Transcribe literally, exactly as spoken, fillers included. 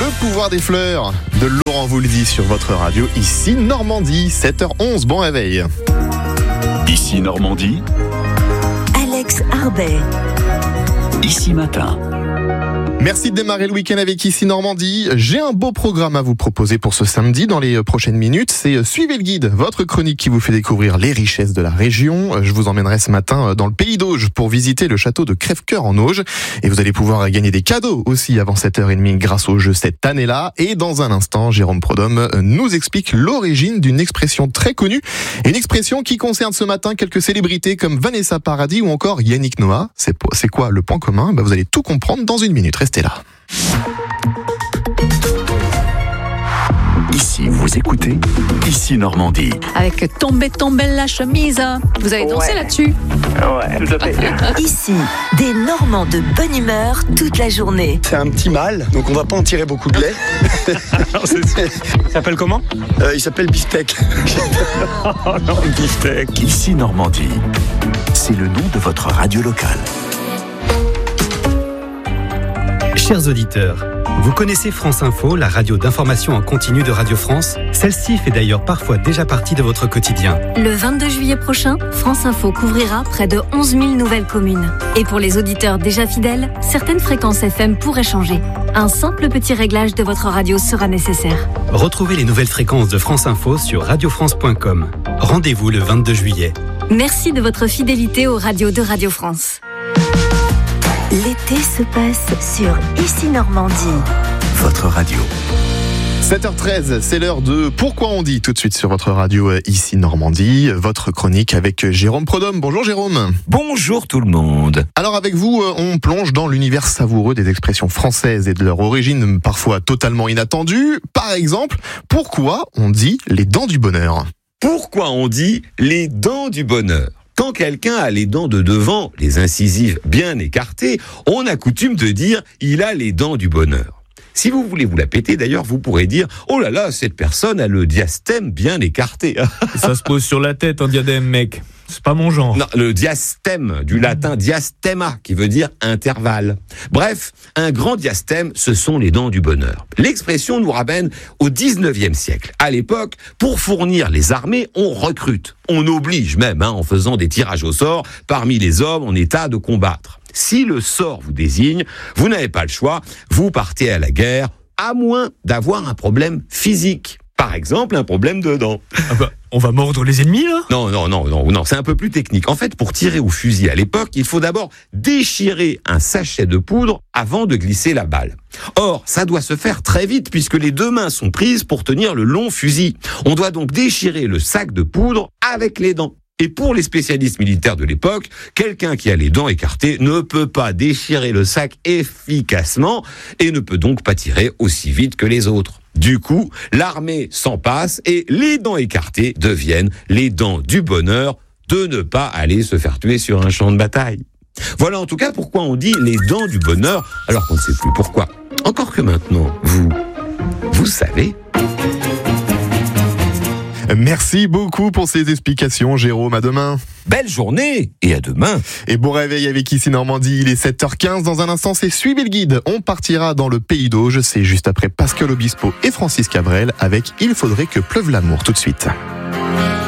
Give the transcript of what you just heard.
pouvoir des fleurs de Laurent Voulzy sur votre radio, ici Normandie, sept heures onze, bon réveil. Ici Normandie, Alex Arbet. Ici Matin. Merci de démarrer le week-end avec Ici Normandie. J'ai un beau programme à vous proposer pour ce samedi dans les prochaines minutes. C'est Suivez le guide, votre chronique qui vous fait découvrir les richesses de la région. Je vous emmènerai ce matin dans le pays d'Auge pour visiter le château de Crèvecoeur en Auge. Et vous allez pouvoir gagner des cadeaux aussi avant sept heures trente grâce au jeu cette année-là. Et dans un instant, Jérôme Prodhomme nous explique l'origine d'une expression très connue. Une expression qui concerne ce matin quelques célébrités comme Vanessa Paradis ou encore Yannick Noah. C'est, c'est quoi le point commun ? Bah, vous allez tout comprendre dans une minute. Restez là. Ici, vous écoutez Ici Normandie. Avec Tomber, tomber la chemise. Vous avez dansé Ouais. là-dessus ? Ouais, tout à fait. Ici, des Normands de bonne humeur toute la journée. C'est un petit mâle, donc on va pas en tirer beaucoup de lait. Il s'appelle comment? Euh, il s'appelle Beefsteak. Oh non, beefsteak. Ici Normandie. C'est le nom de votre radio locale. Chers auditeurs, vous connaissez France Info, la radio d'information en continu de Radio France ? Celle-ci fait d'ailleurs parfois déjà partie de votre quotidien. Le vingt-deux juillet prochain, France Info couvrira près de onze mille nouvelles communes. Et pour les auditeurs déjà fidèles, certaines fréquences F M pourraient changer. Un simple petit réglage de votre radio sera nécessaire. Retrouvez les nouvelles fréquences de France Info sur radio france point com. Rendez-vous le vingt-deux juillet. Merci de votre fidélité aux radios de Radio France. L'été se passe sur Ici Normandie. Votre radio. sept heures treize, c'est l'heure de Pourquoi on dit tout de suite sur votre radio Ici Normandie, votre chronique avec Jérôme Prodhomme. Bonjour Jérôme. Bonjour tout le monde. Alors avec vous, on plonge dans l'univers savoureux des expressions françaises et de leur origine parfois totalement inattendue. Par exemple, pourquoi on dit les dents du bonheur ? Pourquoi on dit les dents du bonheur ? Quand quelqu'un a les dents de devant, les incisives bien écartées, on a coutume de dire « il a les dents du bonheur ». Si vous voulez vous la péter, d'ailleurs, vous pourrez dire « oh là là, cette personne a le diastème bien écarté ». Ça se pose sur la tête, un diadème, mec. C'est pas mon genre. Non, le diastème, du latin diastema, qui veut dire intervalle. Bref, un grand diastème, ce sont les dents du bonheur. L'expression nous ramène au dix-neuvième siècle. À l'époque, pour fournir les armées, on recrute. On oblige même, hein, en faisant des tirages au sort parmi les hommes en état de combattre. Si le sort vous désigne, vous n'avez pas le choix, vous partez à la guerre, à moins d'avoir un problème physique. Par exemple, un problème de dents. Ah bah, on va mordre les ennemis, là ? Non, non, non, non, non, c'est un peu plus technique. En fait, pour tirer au fusil à l'époque, il faut d'abord déchirer un sachet de poudre avant de glisser la balle. Or, ça doit se faire très vite puisque les deux mains sont prises pour tenir le long fusil. On doit donc déchirer le sac de poudre avec les dents. Et pour les spécialistes militaires de l'époque, quelqu'un qui a les dents écartées ne peut pas déchirer le sac efficacement et ne peut donc pas tirer aussi vite que les autres. Du coup, l'armée s'en passe et les dents écartées deviennent les dents du bonheur de ne pas aller se faire tuer sur un champ de bataille. Voilà en tout cas pourquoi on dit les dents du bonheur alors qu'on ne sait plus pourquoi. Encore que maintenant, vous, vous savez. Merci beaucoup pour ces explications, Jérôme. À demain. Belle journée et à demain. Et bon réveil avec Ici Normandie. Il est sept heures quinze. Dans un instant, c'est Suivez le guide. On partira dans le pays d'Auge. C'est juste après Pascal Obispo et Francis Cabrel avec Il faudrait que pleuve l'amour tout de suite.